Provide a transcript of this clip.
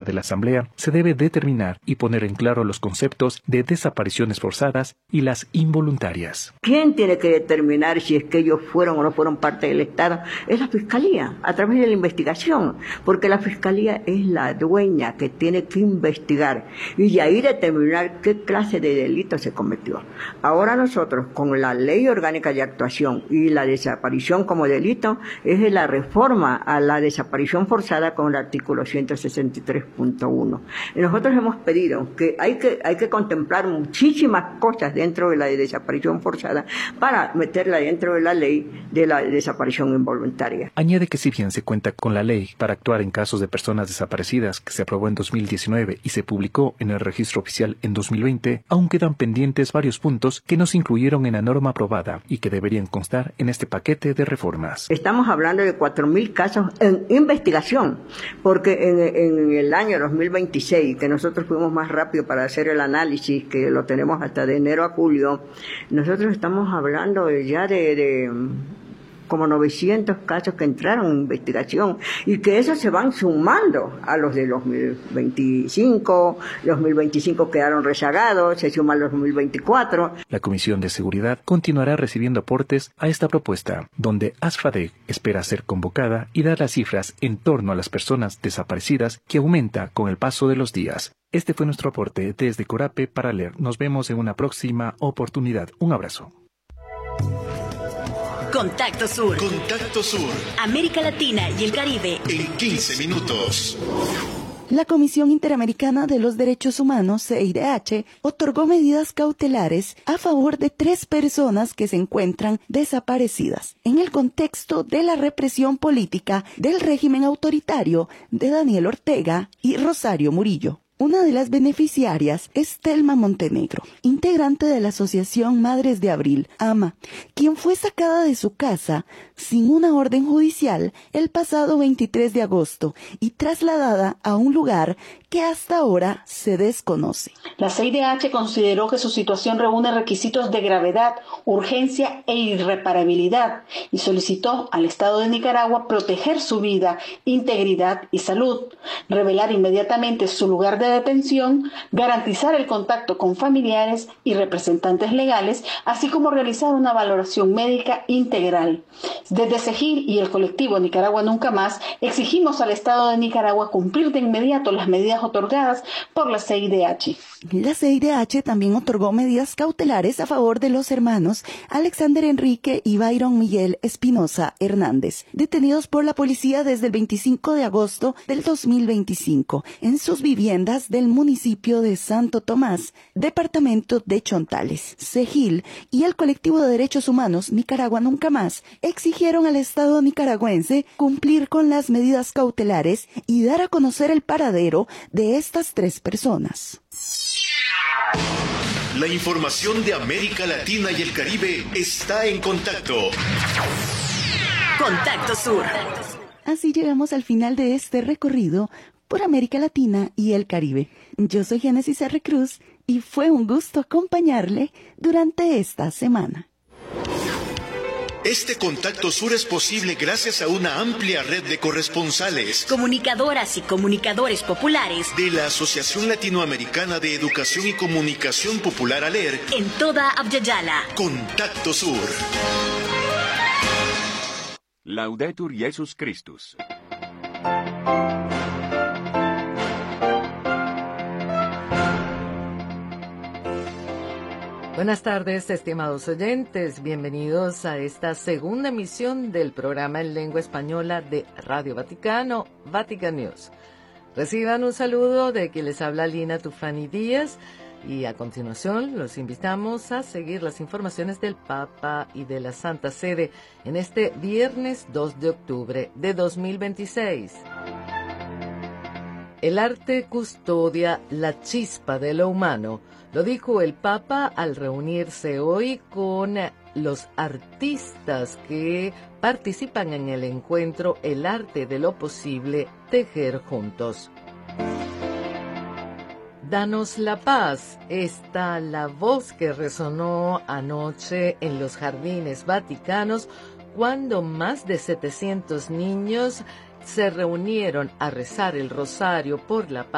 de la Asamblea, se debe determinar y poner en claro los conceptos de desapariciones forzadas y las involuntarias. ¿Quién tiene que determinar si es que ellos fueron o no fueron parte del Estado? Es la Fiscalía, a través de la investigación, porque la Fiscalía es la dueña que tiene que investigar y de ahí determinar qué clase de delito se cometió. Ahora nosotros, con la Ley Orgánica de Actuación y la desaparición como delito, es la reforma a la desaparición forzada con el artículo 163.1. Nosotros hemos pedido que hay que contemplar muchísimas cosas dentro de la desaparición forzada para meterla dentro de la ley de la desaparición involuntaria. Añade que si bien se cuenta con la ley para actuar en casos de personas desaparecidas que se aprobó en 2019 y se publicó en el registro oficial en 2020, aún quedan pendientes varios puntos que no se incluyeron en la norma aprobada y que deberían constar en este paquete de reformas. Estamos hablando de 4.000 casos en investigación, porque en el año 2026, que nosotros fuimos más rápido para hacer el análisis, que lo tenemos hasta de enero a julio, nosotros estamos hablando ya de como 900 casos que entraron en investigación y que esos se van sumando a los de 2025, los 2025 quedaron rezagados, se suman los 2024. La Comisión de Seguridad continuará recibiendo aportes a esta propuesta, donde ASFADEC espera ser convocada y dar las cifras en torno a las personas desaparecidas que aumenta con el paso de los días. Este fue nuestro aporte desde Corape para leer. Nos vemos en una próxima oportunidad. Un abrazo. Contacto Sur. Contacto Sur. América Latina y el Caribe. En 15 minutos. La Comisión Interamericana de los Derechos Humanos, CIDH, otorgó medidas cautelares a favor de 3 personas que se encuentran desaparecidas en el contexto de la represión política del régimen autoritario de Daniel Ortega y Rosario Murillo. Una de las beneficiarias es Telma Montenegro, integrante de la Asociación Madres de Abril, AMA, quien fue sacada de su casa sin una orden judicial el pasado 23 de agosto y trasladada a un lugar que hasta ahora se desconoce. La CIDH consideró que su situación reúne requisitos de gravedad, urgencia e irreparabilidad y solicitó al Estado de Nicaragua proteger su vida, integridad y salud, revelar inmediatamente su lugar de detención, garantizar el contacto con familiares y representantes legales, así como realizar una valoración médica integral. Desde CEGIL y el colectivo Nicaragua Nunca Más, exigimos al Estado de Nicaragua cumplir de inmediato las medidas otorgadas por la CIDH. La CIDH también otorgó medidas cautelares a favor de los hermanos Alexander Enrique y Byron Miguel Espinosa Hernández, detenidos por la policía desde el 25 de agosto del 2025 en sus viviendas del municipio de Santo Tomás, departamento de Chontales. CEGIL y el colectivo de derechos humanos Nicaragua Nunca Más exigieron al Estado nicaragüense cumplir con las medidas cautelares y dar a conocer el paradero de estas 3 personas. La información de América Latina y el Caribe está en contacto. Contacto Sur. Así llegamos al final de este recorrido por América Latina y el Caribe. Yo soy Génesis R. Cruz y fue un gusto acompañarle durante esta semana. Este Contacto Sur es posible gracias a una amplia red de corresponsales, comunicadoras y comunicadores populares de la Asociación Latinoamericana de Educación y Comunicación Popular ALER en toda Abya-Yala. Contacto Sur. Laudetur Jesus Christus. Buenas tardes, estimados oyentes. Bienvenidos a esta segunda emisión del programa en lengua española de Radio Vaticano, Vatican News. Reciban un saludo de quien les habla Lina Tufani Díaz y a continuación los invitamos a seguir las informaciones del Papa y de la Santa Sede en este viernes 2 de octubre de 2026. El arte custodia la chispa de lo humano. Lo dijo el Papa al reunirse hoy con los artistas que participan en el encuentro El arte de lo posible, tejer juntos. Danos la paz, esta la voz que resonó anoche en los jardines vaticanos cuando más de 700 niños se reunieron a rezar el rosario por la paz